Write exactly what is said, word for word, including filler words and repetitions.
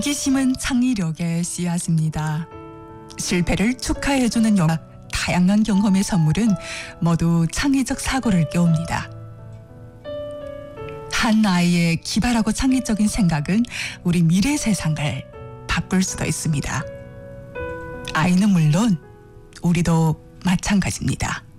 호기심은 창의력의 씨앗입니다. 실패를 축하해주는 영화, 다양한 경험의 선물은 모두 창의적 사고를 깨웁니다. 한 아이의 기발하고 창의적인 생각은 우리 미래 세상을 바꿀 수도 있습니다. 아이는 물론 우리도 마찬가지입니다.